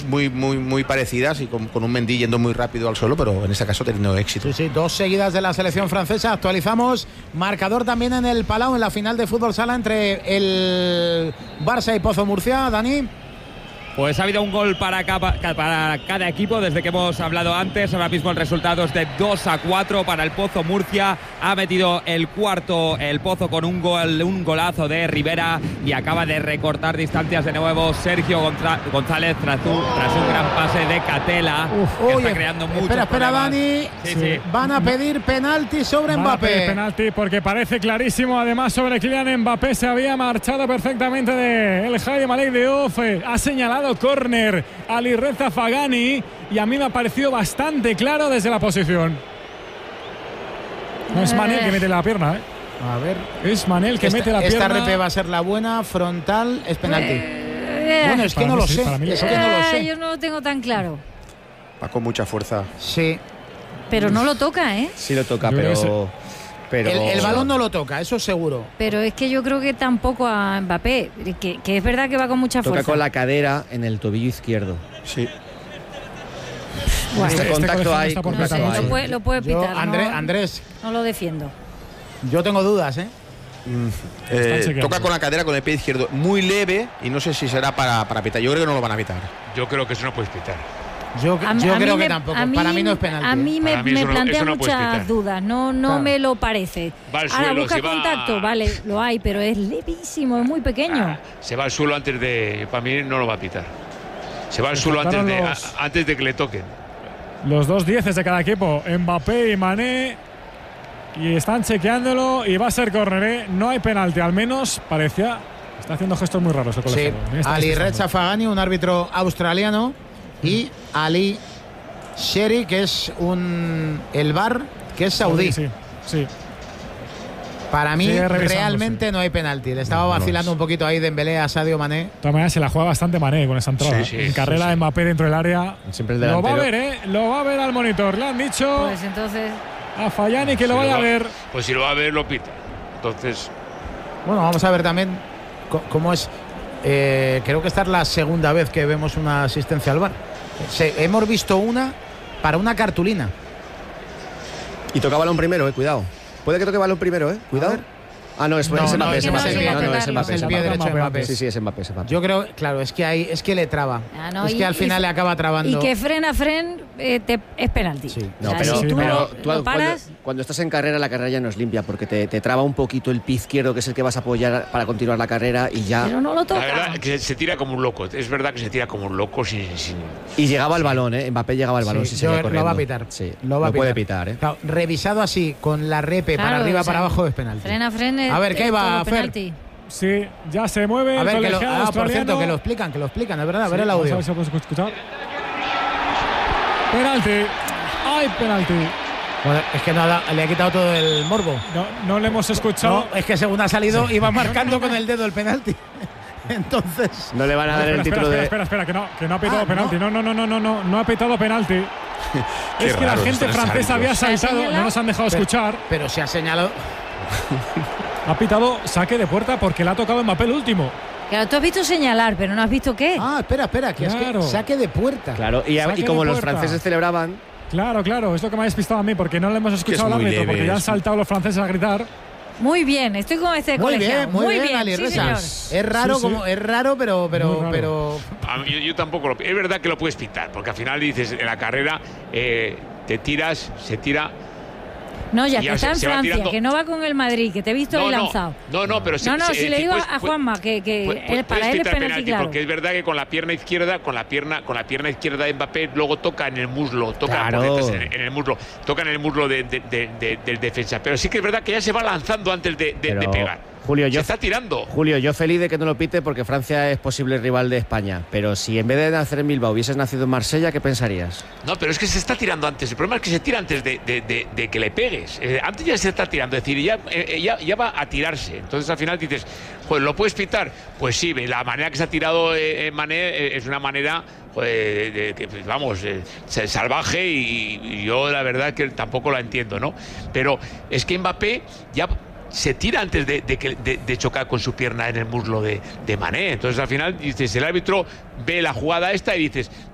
muy parecidas y con un Mendy yendo muy rápido al suelo, pero en este caso teniendo éxito. Sí, 2 seguidas de la selección francesa. Actualizamos marcador también en el Palau, en la final de fútbol sala entre el Barça y Pozo Murcia. Dani. Pues ha habido un gol para cada equipo desde que hemos hablado antes. Ahora mismo el resultado es de 2-4 para el Pozo Murcia. Ha metido el cuarto el Pozo con un golazo de Rivera y acaba de recortar distancias de nuevo Sergio González tras un gran pase de Catela. Está creando mucho. Espera, Dani. Sí. Van a pedir penalti sobre Mbappé. Penalti porque parece clarísimo. Además, sobre Kylian Mbappé se había marchado perfectamente de el Jaime Malek de Off. Ha señalado córner a Alireza Fagani y a mí me ha parecido bastante claro desde la posición. No es Manel que mete la pierna, A ver. Es Manel que mete la pierna. Esta repe va a ser la buena, frontal, es penalti. Bueno, es que no lo sé. Es que no lo sé. Yo no lo tengo tan claro. Va con mucha fuerza. Sí. Pero no lo toca, ¿eh? Sí lo toca, pero el balón no lo toca, eso seguro. Pero es que yo creo que tampoco a Mbappé, que es verdad que va con mucha fuerza. Toca con la cadera en el tobillo izquierdo. Sí. Bueno, este contacto hay. No sé, lo puede pitar. Andrés. No lo defiendo. Yo tengo dudas, Toca con la cadera con el pie izquierdo. Muy leve y no sé si será para pitar. Yo creo que no lo van a pitar. Yo creo que eso no puedes pitar. Yo creo que tampoco. Para mí no es penalti. A mí me plantea no muchas dudas. No claro. Me lo parece. Ahora busca contacto, vale, lo hay, pero es levísimo, es muy pequeño. Se va al suelo antes de. Para mí no lo va a pitar. Se va al suelo antes de que le toquen. Los 2 dieces de cada equipo, Mbappé y Mané. Y están chequeándolo y va a ser córner, No hay penalti, al menos parecía. Está haciendo gestos muy raros el colegiado. Sí. Alireza Fagani, un árbitro australiano. Y Ali Sheri, que es el VAR, que es saudí. Sí. Para mí realmente no hay penalti. Le estaba vacilando un poquito ahí Dembélé a Sadio Mané. De todas maneras se la juega bastante Mané con esa entrada. En carrera de Mbappé dentro del área. Siempre el lo delantero. va a ver, lo va a ver al monitor. Le han dicho pues entonces a Fagani que lo vaya a ver. Pues si lo va a ver, lo pita. Entonces. Bueno, vamos a ver también cómo es. Creo que esta es la segunda vez que vemos una asistencia al VAR. Hemos visto una para una cartulina. Y toca balón primero, cuidado. Puede que toque balón primero, cuidado. No, es Mbappé. Es Mbappé. Es el pie derecho de Mbappé. Sí, es Mbappé. Yo creo, claro, es que le traba. Es que al final le acaba trabando. Y que frena es penalti. Sí. No, pero tú cuando estás en carrera, la carrera ya no es limpia porque te traba un poquito el pie izquierdo, que es el que vas a apoyar para continuar la carrera y ya. Pero no lo toca. La verdad es que se tira como un loco. Es verdad que se tira como un loco sin... Y llegaba el balón, Mbappé llegaba al balón. Lo va a pitar. Sí, lo puede pitar, Claro, revisado así, con la repe para arriba, para abajo, es penalti. Frena. A ver, ¿qué va a hacer? Sí, ya se mueve. A ver, por cierto, que lo explican, es verdad. A ver el audio. Vamos a ver si podemos escuchar. Penalti. ¡Ay, penalti! Bueno, es que le ha quitado todo el morbo. No le hemos escuchado. No, es que según ha salido, iba marcando con el dedo el penalti. Entonces. No le van a dar el título de. Espera, que no ha pitado penalti. No ha pitado penalti. Es que la gente francesa había saltado, no nos han dejado escuchar. Pero se ha señalado. Ha pitado saque de puerta porque le ha tocado Mbappé el último. Claro, tú has visto señalar, pero no has visto qué. Espera, que claro. Es que saque de puerta. Claro, y como los franceses celebraban. Claro, es lo que me ha despistado a mí, porque no le hemos escuchado al árbitro, porque ya han saltado los franceses a gritar. Muy bien, estoy con este colegiado. Muy bien, Alireza. Sí, es raro, pero. Yo tampoco lo. Es verdad que lo puedes pitar, porque al final dices en la carrera te tiras, se tira. No, ya que está en Francia, que no va con el Madrid, que te he visto ahí lanzado. Pero si le digo a Juanma que para él es penalti, claro. Porque es verdad que con la pierna izquierda, de Mbappé luego toca en el muslo, en el muslo del defensa. Pero sí que es verdad que ya se va lanzando antes de pegar. Julio, se está tirando. Julio, yo feliz de que no lo pite porque Francia es posible rival de España. Pero si en vez de nacer en Bilbao hubieses nacido en Marsella, ¿qué pensarías? No, pero es que se está tirando antes. El problema es que se tira antes de que le pegues. Antes ya se está tirando. Es decir, ya va a tirarse. Entonces al final dices, pues ¿lo puedes pitar? Pues sí, la manera que se ha tirado Mané es una manera salvaje y yo la verdad que tampoco la entiendo, ¿no? Pero es que Mbappé ya se tira antes de chocar con su pierna en el muslo de Mané. Entonces al final dices, el árbitro ve la jugada esta y dices,